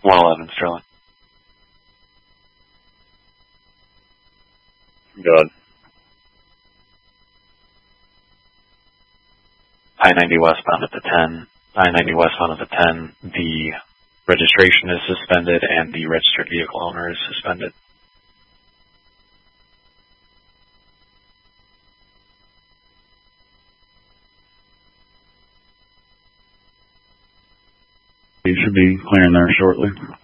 111 Sterling. Good. I-90 westbound at the 10. I-90 westbound at the 10. The registration is suspended and the registered vehicle owner is suspended. You should be clearing there shortly.